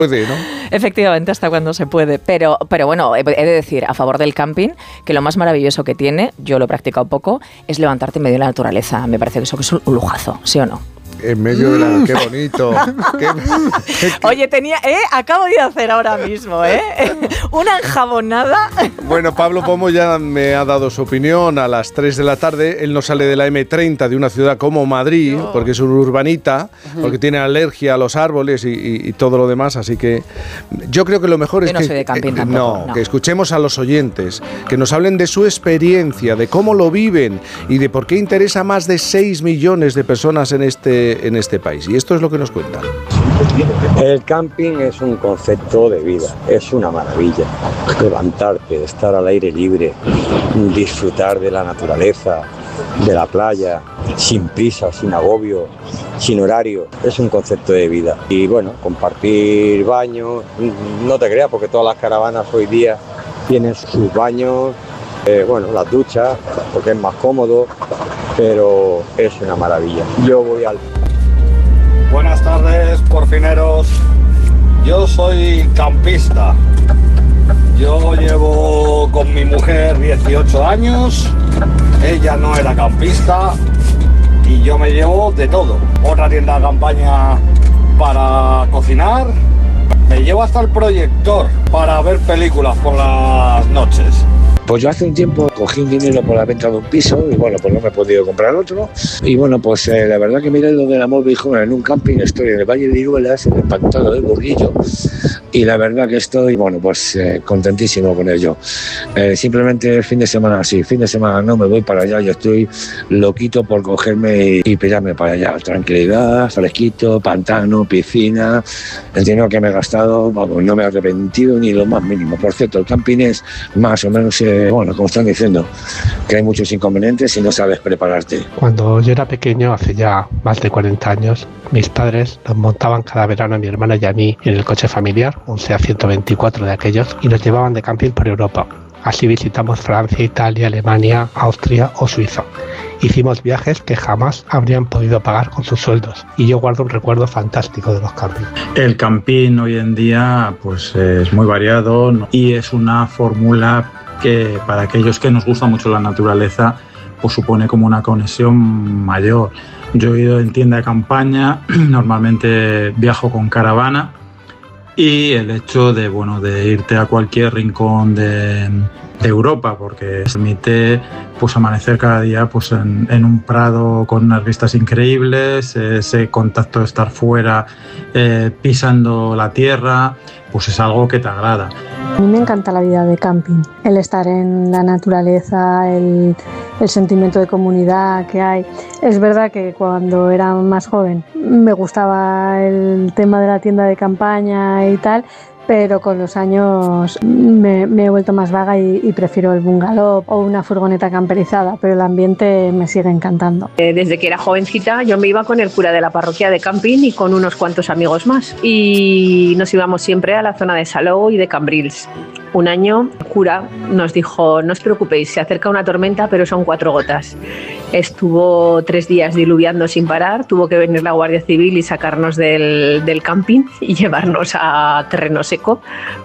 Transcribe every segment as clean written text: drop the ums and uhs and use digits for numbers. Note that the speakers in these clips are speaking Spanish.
puede, ¿no? Efectivamente, hasta cuando se puede. Pero bueno, he de decir, a favor del camping, que lo más maravilloso que tiene, yo lo he practicado poco, es levantarte en medio de la naturaleza. Me parece que eso que es un lujazo, ¿sí o no? En medio de la... ¡Qué bonito! Oye, acabo de hacer ahora mismo, una enjabonada. Bueno, Pablo Pombo ya me ha dado su opinión a las 3 de la tarde. Él no sale de la M30 de una ciudad como Madrid, porque es un urbanita, porque tiene alergia a los árboles y todo lo demás, así que yo creo que lo mejor es no soy de camping tampoco, que escuchemos a los oyentes, que nos hablen de su experiencia, de cómo lo viven y de por qué interesa a más de 6 millones de personas en este país. Y esto es lo que nos cuentan. El camping es un concepto de vida, es una maravilla. Levantarte, estar al aire libre, disfrutar de la naturaleza, de la playa, sin prisa, sin agobio, sin horario, es un concepto de vida. Y bueno, compartir baños, no te creas, porque todas las caravanas hoy día tienen sus baños, las duchas, porque es más cómodo, pero es una maravilla. Yo voy al... Buenas tardes, porcineros. Yo soy campista. Yo llevo con mi mujer 18 años. Ella no era campista y yo me llevo de todo. Otra tienda de campaña para cocinar. Me llevo hasta el proyector para ver películas por las noches. Pues yo hace un tiempo cogí un dinero por la venta de un piso y bueno, pues no me he podido comprar otro. Y bueno, pues la verdad que miré lo del amor viejo en un camping, estoy en el Valle de Iruelas, en el Pantano del Burguillo, y la verdad que estoy, contentísimo con ello. Simplemente el fin de semana no me voy para allá, yo estoy loquito por cogerme y pillarme para allá. Tranquilidad, fresquito, pantano, piscina, el dinero que me he gastado, no me he arrepentido ni lo más mínimo. Por cierto, el camping es más o menos... como están diciendo, que hay muchos inconvenientes si no sabes prepararte. Cuando yo era pequeño, hace ya más de 40 años, mis padres nos montaban cada verano a mi hermana y a mí en el coche familiar, un SEAT 124 de aquellos, y nos llevaban de camping por Europa. Así visitamos Francia, Italia, Alemania, Austria o Suiza. Hicimos viajes que jamás habrían podido pagar con sus sueldos y yo guardo un recuerdo fantástico de los campings. El camping hoy en día pues es muy variado, ¿no? Y es una fórmula que para aquellos que nos gusta mucho la naturaleza pues supone como una conexión mayor. Yo he ido en tienda de campaña, normalmente viajo con caravana y el hecho de irte a cualquier rincón de Europa, porque permite pues amanecer cada día pues en un prado con unas vistas increíbles, ese contacto de estar fuera pisando la tierra, pues es algo que te agrada. A mí me encanta la vida de camping, el estar en la naturaleza, el sentimiento de comunidad que hay. Es verdad que cuando era más joven me gustaba el tema de la tienda de campaña y tal, pero con los años me he vuelto más vaga y prefiero el bungalow o una furgoneta camperizada, pero el ambiente me sigue encantando. Desde que era jovencita yo me iba con el cura de la parroquia de Campín y con unos cuantos amigos más y nos íbamos siempre a la zona de Salou y de Cambrils. Un año el cura nos dijo: no os preocupéis, se acerca una tormenta pero son 4 gotas. Estuvo 3 días diluviando sin parar, tuvo que venir la Guardia Civil y sacarnos del camping y llevarnos a terreno seco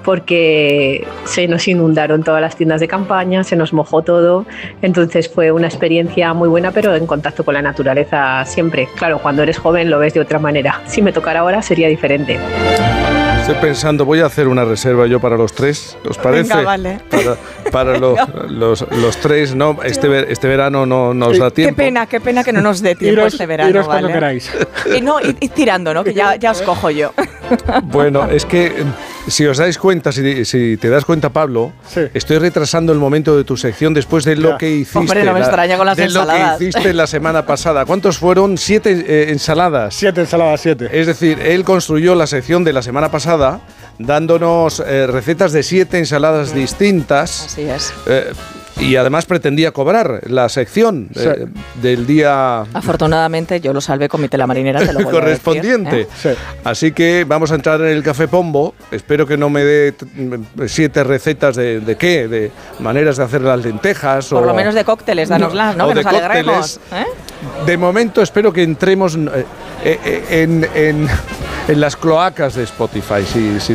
porque se nos inundaron todas las tiendas de campaña, se nos mojó todo. Entonces fue una experiencia muy buena, pero en contacto con la naturaleza siempre. Claro, cuando eres joven lo ves de otra manera. Si me tocara ahora sería diferente. Estoy pensando, voy a hacer una reserva yo para los 3, ¿os parece? Venga, vale. Para los 3, no, este verano no nos da tiempo. Qué pena que no nos dé tiempo este verano, iros ¿vale? cuando queráis. Y tirando, ¿no? Que ya os cojo yo. Bueno, es que si os dais cuenta, si te das cuenta, Pablo, sí, estoy retrasando el momento de tu sección después de lo que hiciste. Hombre, no me extraña con las ensaladas. Lo que hiciste la semana pasada. ¿Cuántos fueron? 7 ensaladas. 7 ensaladas, 7. Es decir, él construyó la sección de la semana pasada dándonos recetas de 7 ensaladas distintas. Así es. Y además pretendía cobrar la sección del día... Afortunadamente yo lo salvé con mi tela marinera, te lo vuelvo correspondiente. A decir, Sí. Así que vamos a entrar en el Café Pombo. Espero que no me dé 7 recetas de maneras de hacer las lentejas. Por lo menos de cócteles, dánoslas, ¿no? Que nos alegremos. De momento espero que entremos En las cloacas de Spotify, si